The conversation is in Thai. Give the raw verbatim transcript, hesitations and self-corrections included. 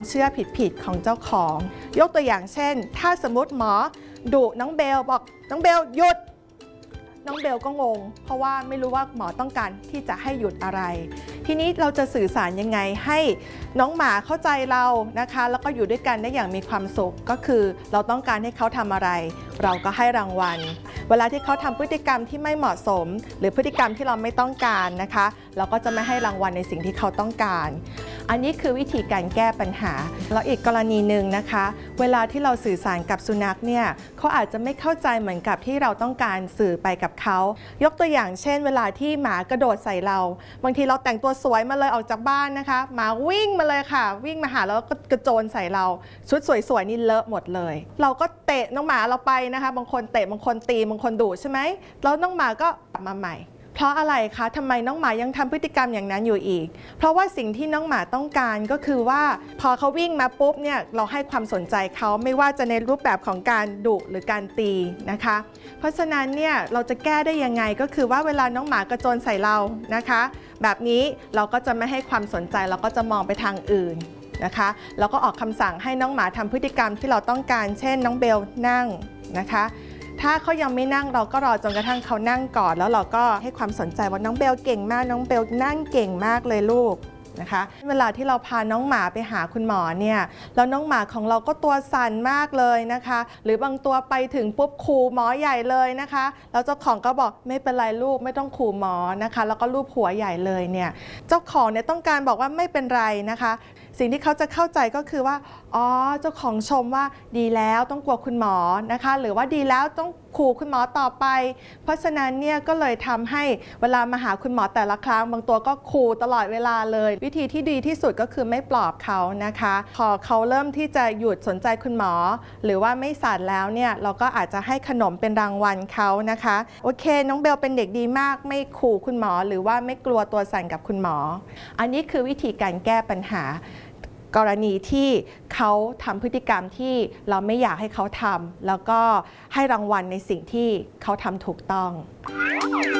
เชื่อผิดๆของเจ้าของยกตัวอย่างเช่นถ้าสมมติหมอดุน้องเบลบอกน้องเบลหยุดน้องเบลก็งงเพราะว่าไม่รู้ว่าหมอต้องการที่จะให้หยุดอะไรทีนี้เราจะสื่อสารยังไงให้น้องหมาเข้าใจเรานะคะแล้วก็อยู่ด้วยกันได้อย่างมีความสุขก็คือเราต้องการให้เขาทำอะไรเราก็ให้รางวัลเวลาที่เขาทำพฤติกรรมที่ไม่เหมาะสมหรือพฤติกรรมที่เราไม่ต้องการนะคะเราก็จะไม่ให้รางวัลในสิ่งที่เขาต้องการอันนี้คือวิธีการแก้ปัญหาแล้วอีกกรณีหนึ่งนะคะเวลาที่เราสื่อสารกับสุนัขเนี่ยเขาอาจจะไม่เข้าใจเหมือนกับที่เราต้องการสื่อไปกับเขายกตัวอย่างเช่นเวลาที่หมากระโดดใส่เราบางทีเราแต่งตัวสวยมาเลยออกจากบ้านนะคะหมาวิ่งมาเลยค่ะวิ่งมาหาแล้วก็กระโจนใส่เราชุดสวยๆนี่เลอะหมดเลยเราก็เตะน้องหมาเราไปนะคะบางคนเตะบางคนตีบางคนดุใช่ไหมแล้วน้องหมาก็กลับมาใหม่เพราะอะไรคะทำไมน้องหมายังทำพฤติกรรมอย่างนั้นอยู่อีกเพราะว่าสิ่งที่น้องหมาต้องการก็คือว่าพอเขาวิ่งมาปุ๊บเนี่ยเราให้ความสนใจเขาไม่ว่าจะในรูปแบบของการดุหรือการตีนะคะเพราะฉะนั้นเนี่ยเราจะแก้ได้ยังไงก็คือว่าเวลาน้องหมากระโจนใส่เรานะคะแบบนี้เราก็จะไม่ให้ความสนใจเราก็จะมองไปทางอื่นนะคะแล้วก็ออกคำสั่งให้น้องหมาทำพฤติกรรมที่เราต้องการเช่นน้องเบลนั่งนะคะถ้าเขายังไม่นั่งเราก็รอจนกระทั่งเขานั่งก่อนแล้วเราก็ให้ความสนใจว่าน้องเบลเก่งมากน้องเบลนั่งเก่งมากเลยลูกนะคะเวลาที่เราพาน้องหมาไปหาคุณหมอเนี่ยแล้วน้องหมาของเราก็ตัวสั่นมากเลยนะคะหรือบางตัวไปถึงปุ๊บขู่หมอใหญ่เลยนะคะแล้วเจ้าของก็บอกไม่เป็นไรลูกไม่ต้องขู่หมอนะคะแล้วก็ลูบหัวใหญ่เลยเนี่ยเจ้าของเนี่ยต้องการบอกว่าไม่เป็นไรนะคะสิ่งที่เขาจะเข้าใจก็คือว่าอ๋อเจ้าของชมว่าดีแล้วต้องกลัวคุณหมอนะคะหรือว่าดีแล้วต้องขู่คุณหมอต่อไปเพราะฉะนั้นเนี่ยก็เลยทำให้เวลามาหาคุณหมอแต่ละครั้งบางตัวก็ขู่ตลอดเวลาเลยวิธีที่ดีที่สุดก็คือไม่ปลอบเขานะคะพอเขาเริ่มที่จะหยุดสนใจคุณหมอหรือว่าไม่สั่นแล้วเนี่ยเราก็อาจจะให้ขนมเป็นรางวัลเขานะคะโอเคน้องเบลเป็นเด็กดีมากไม่ขู่คุณหมอหรือว่าไม่กลัวตัวสั่นกับคุณหมออันนี้คือวิธีการแก้ปัญหากรณีที่เขาทำพฤติกรรมที่เราไม่อยากให้เขาทำแล้วก็ให้รางวัลในสิ่งที่เขาทำถูกต้อง